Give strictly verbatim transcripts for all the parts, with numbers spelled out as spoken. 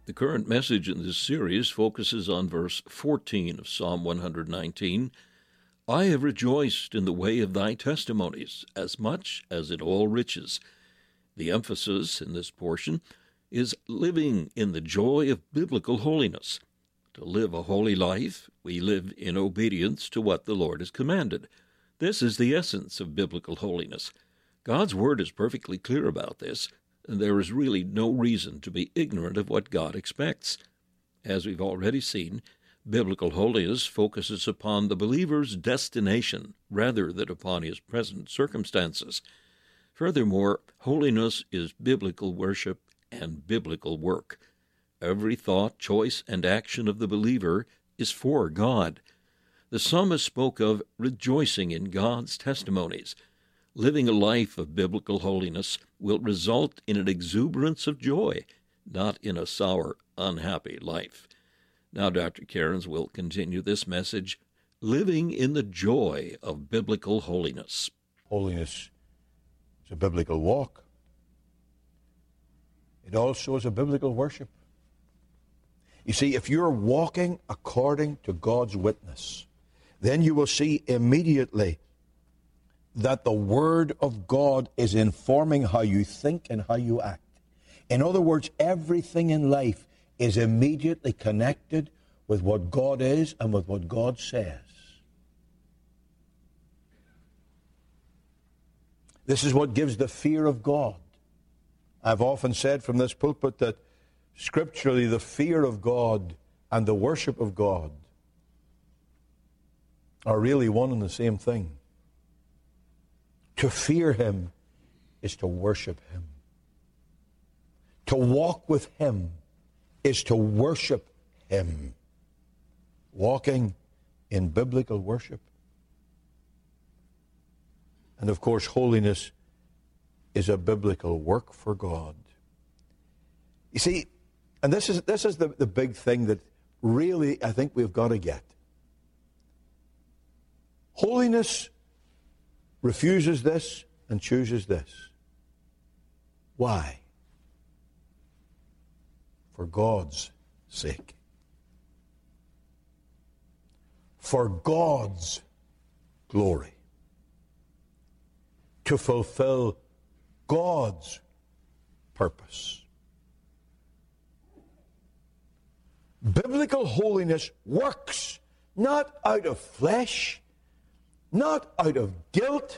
The current message in this series focuses on verse fourteen of Psalm one hundred nineteen. I have rejoiced in the way of thy testimonies, as much as in all riches. The emphasis in this portion is living in the joy of biblical holiness. To live a holy life, we live in obedience to what the Lord has commanded. This is the essence of biblical holiness. God's Word is perfectly clear about this, and there is really no reason to be ignorant of what God expects. As we've already seen, biblical holiness focuses upon the believer's destination rather than upon his present circumstances. Furthermore, holiness is biblical worship and biblical work. Every thought, choice, and action of the believer is for God. The psalmist spoke of rejoicing in God's testimonies. Living a life of biblical holiness will result in an exuberance of joy, not in a sour, unhappy life. Now Doctor Cairns will continue this message, living in the joy of biblical holiness. Holiness is a biblical walk. It also is a biblical worship. You see, if you're walking according to God's witness, then you will see immediately that the Word of God is informing how you think and how you act. In other words, everything in life is immediately connected with what God is and with what God says. This is what gives the fear of God. I've often said from this pulpit that scripturally the fear of God and the worship of God are really one and the same thing. To fear Him is to worship Him. To walk with Him is to worship Him. Walking in biblical worship. And of course, holiness is a biblical work for God. You see, and this is this is the, the big thing that really I think we've got to get. Holiness refuses this and chooses this. Why? For God's sake. For God's glory. To fulfill God's purpose. Biblical holiness works not out of flesh, not out of guilt.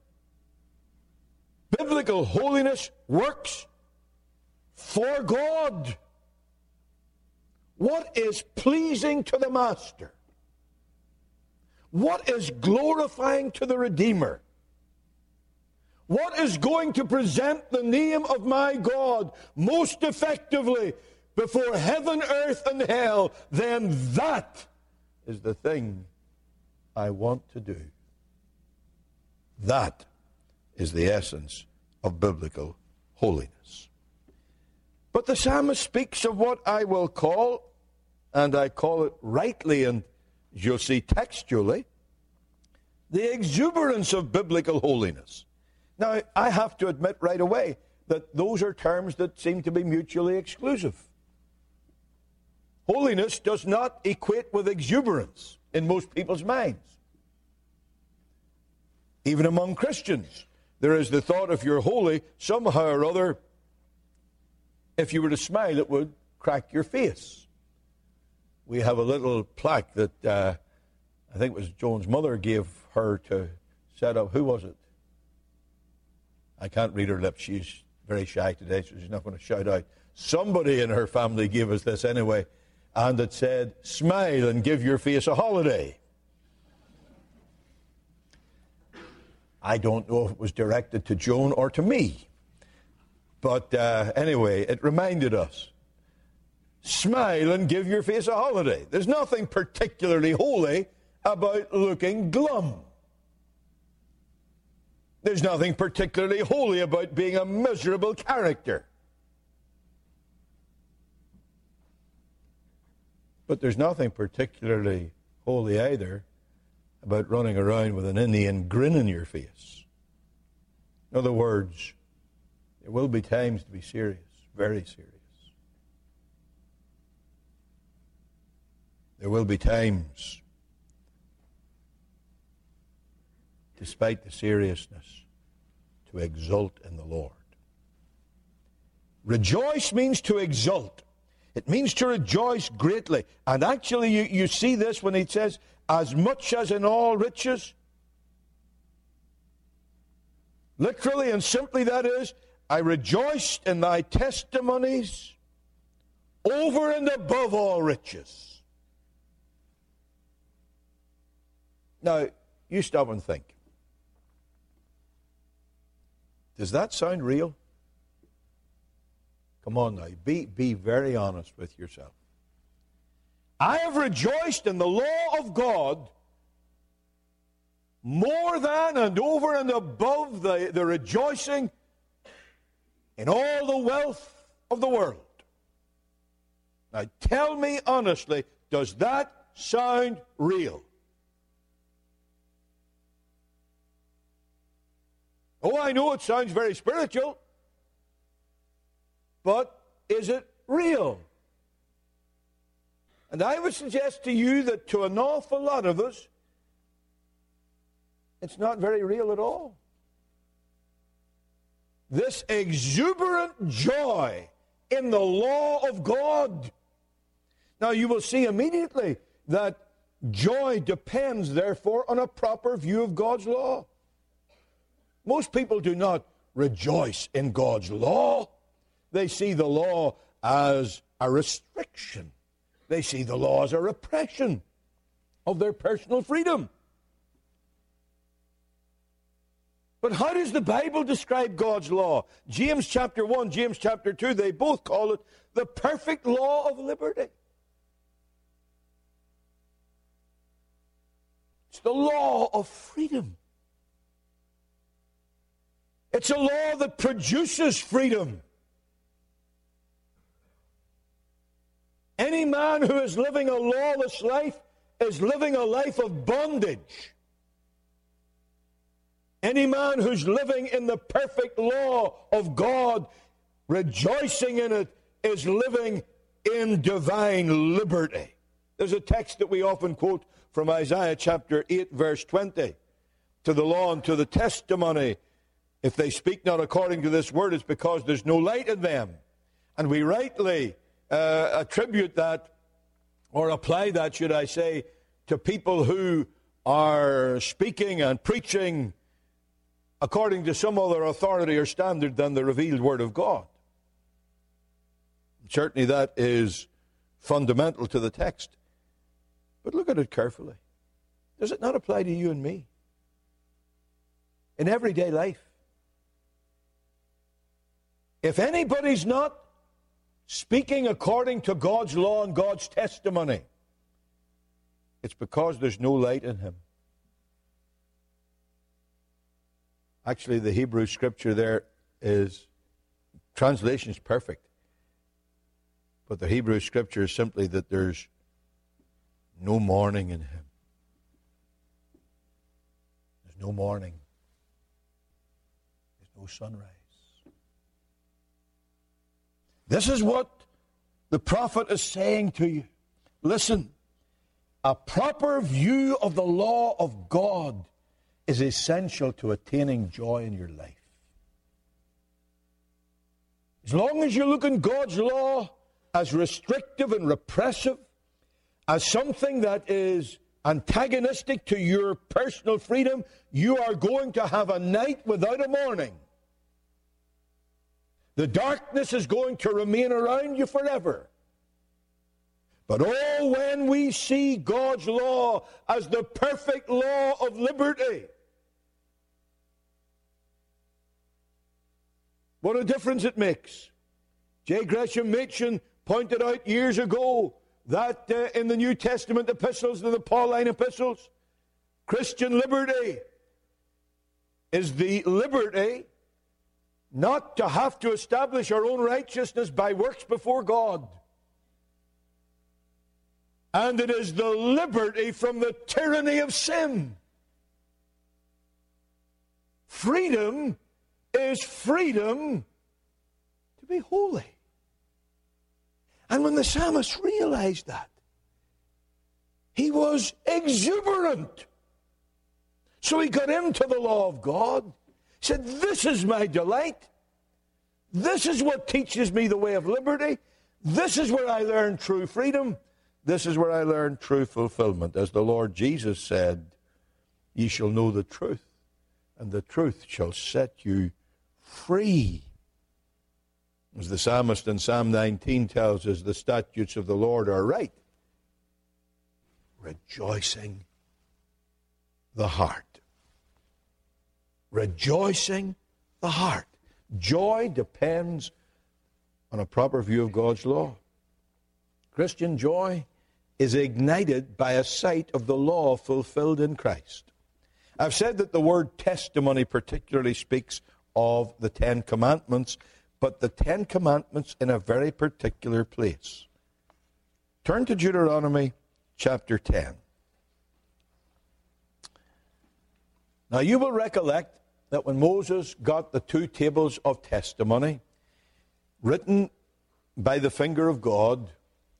Biblical holiness works for God. What is pleasing to the Master? What is glorifying to the Redeemer? What is going to present the name of my God most effectively before heaven, earth, and hell? Then that is the thing I want to do. That is the essence of biblical holiness. But the psalmist speaks of what I will call, and I call it rightly, and as you'll see textually, the exuberance of biblical holiness. Now, I have to admit right away that those are terms that seem to be mutually exclusive. Holiness does not equate with exuberance in most people's minds. Even among Christians, there is the thought if you're holy, somehow or other, if you were to smile, it would crack your face. We have a little plaque that uh, I think it was Joan's mother gave her to set up. Who was it? I can't read her lips. She's very shy today, so she's not going to shout out. Somebody in her family gave us this anyway, and it said, smile and give your face a holiday. I don't know if it was directed to Joan or to me. But uh, anyway, it reminded us. Smile and give your face a holiday. There's nothing particularly holy about looking glum. There's nothing particularly holy about being a miserable character. But there's nothing particularly holy either about running around with an Indian grin in your face. In other words, there will be times to be serious, very serious. There will be times, despite the seriousness, to exult in the Lord. Rejoice means to exult. It means to rejoice greatly. And actually, you, you see this when he says, as much as in all riches. Literally and simply, that is, I rejoiced in thy testimonies over and above all riches. Now, you stop and think. Does that sound real? Come on now, be, be very honest with yourself. I have rejoiced in the law of God more than and over and above the, the rejoicing in all the wealth of the world. Now tell me honestly, does that sound real? Oh, I know it sounds very spiritual, but is it real? And I would suggest to you that to an awful lot of us, it's not very real at all. This exuberant joy in the law of God. Now you will see immediately that joy depends, therefore, on a proper view of God's law. Most people do not rejoice in God's law. They see the law as a restriction. They see the law as a repression of their personal freedom. But how does the Bible describe God's law? James chapter one, James chapter two, they both call it the perfect law of liberty. It's the law of freedom. It's a law that produces freedom. Any man who is living a lawless life is living a life of bondage. Any man who's living in the perfect law of God, rejoicing in it, is living in divine liberty. There's a text that we often quote from Isaiah chapter eight, verse twenty. To the law and to the testimony, if they speak not according to this word, it's because there's no light in them. And we rightly uh, attribute that, or apply that, should I say, to people who are speaking and preaching according to some other authority or standard than the revealed Word of God. Certainly that is fundamental to the text. But look at it carefully. Does it not apply to you and me? In everyday life. If anybody's not speaking according to God's law and God's testimony, it's because there's no light in him. Actually, the Hebrew scripture there is, translation is perfect. But the Hebrew scripture is simply that there's no morning in him. There's no morning. There's no sunrise. This is what the prophet is saying to you. Listen, a proper view of the law of God is essential to attaining joy in your life. As long as you look in God's law as restrictive and repressive, as something that is antagonistic to your personal freedom, you are going to have a night without a morning. The darkness is going to remain around you forever. But oh, when we see God's law as the perfect law of liberty, what a difference it makes. J. Gresham Machen pointed out years ago that uh, in the New Testament epistles and the Pauline epistles, Christian liberty is the liberty not to have to establish our own righteousness by works before God. And it is the liberty from the tyranny of sin. Freedom is freedom to be holy. And when the psalmist realized that, He was exuberant. So he got into the law of God. He said, this is my delight. This is what teaches me the way of liberty. This is where I learn true freedom. This is where I learn true fulfillment. As the Lord Jesus said, ye shall know the truth, and the truth shall set you free. As the psalmist in Psalm nineteen tells us, the statutes of the Lord are right, rejoicing the heart. Rejoicing the heart. Joy depends on a proper view of God's law. Christian joy is ignited by a sight of the law fulfilled in Christ. I've said that the word testimony particularly speaks of the Ten Commandments, but the Ten Commandments in a very particular place. Turn to Deuteronomy chapter ten. Now you will recollect that when Moses got the two tables of testimony, written by the finger of God,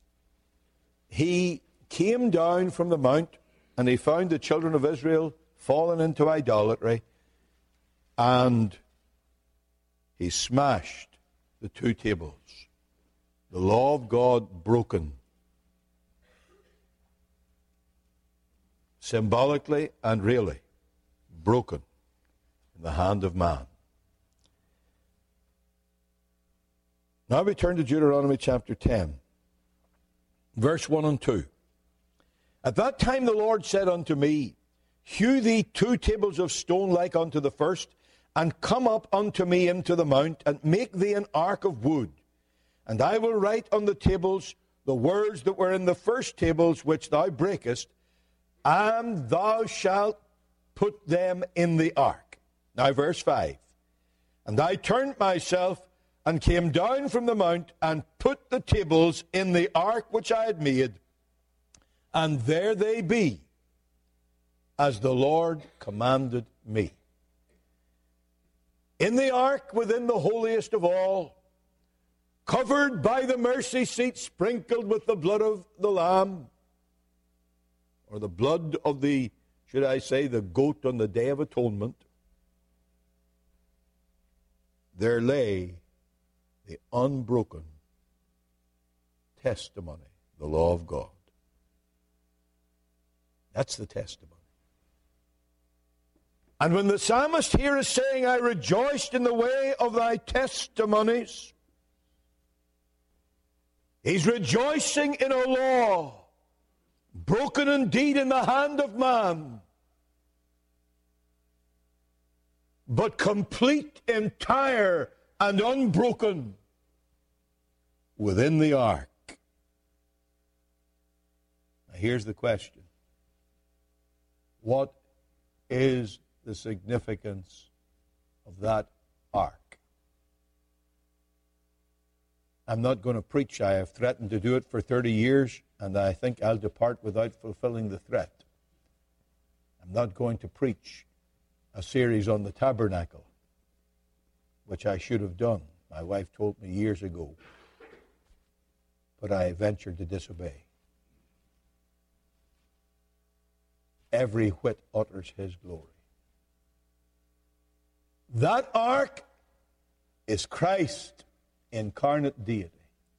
he came down from the mount and he found the children of Israel fallen into idolatry, and he smashed the two tables. The law of God broken. Symbolically and really broken in the hand of man. Now we turn to Deuteronomy chapter ten, verse one and two. At that time the Lord said unto me, hew thee two tables of stone like unto the first, and come up unto me into the mount, and make thee an ark of wood. And I will write on the tables the words that were in the first tables which thou breakest, and thou shalt put them in the ark. Now verse five. And I turned myself and came down from the mount, and put the tables in the ark which I had made, and there they be, as the Lord commanded me. In the ark within the holiest of all, covered by the mercy seat, sprinkled with the blood of the Lamb, or the blood of the, should I say, the goat on the Day of Atonement, there lay the unbroken testimony, the law of God. That's the testimony. And when the psalmist here is saying, I rejoiced in the way of thy testimonies, he's rejoicing in a law broken indeed in the hand of man, but complete, entire, and unbroken within the ark. Now here's the question. What is the significance of that ark? I'm not going to preach. I have threatened to do it for thirty years, and I think I'll depart without fulfilling the threat. I'm not going to preach a series on the tabernacle, which I should have done. My wife told me years ago, but I ventured to disobey. Every whit utters his glory. That ark is Christ, incarnate deity.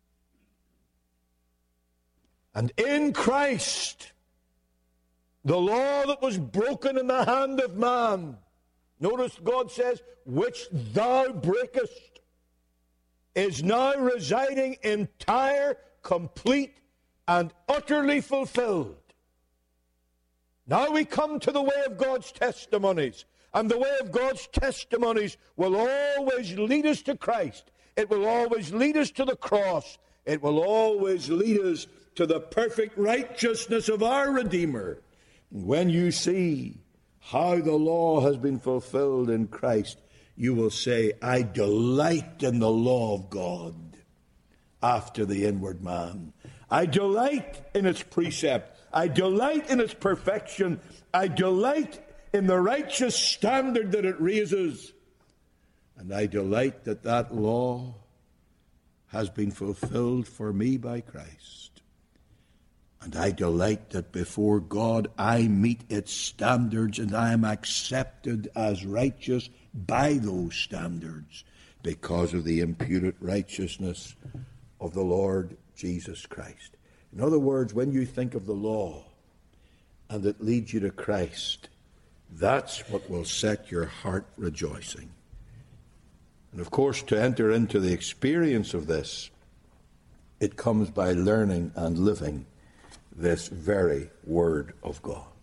And in Christ, the law that was broken in the hand of man, notice God says, which thou breakest, is now residing entire, complete, and utterly fulfilled. Now we come to the way of God's testimonies. And the way of God's testimonies will always lead us to Christ. It will always lead us to the cross. It will always lead us to the perfect righteousness of our Redeemer. When you see how the law has been fulfilled in Christ, you will say, I delight in the law of God after the inward man. I delight in its precept. I delight in its perfection. I delight in the righteous standard that it raises. And I delight that that law has been fulfilled for me by Christ. And I delight that before God I meet its standards and I am accepted as righteous by those standards because of the imputed righteousness of the Lord Jesus Christ. In other words, when you think of the law and it leads you to Christ, that's what will set your heart rejoicing. And of course, to enter into the experience of this, it comes by learning and living this very Word of God.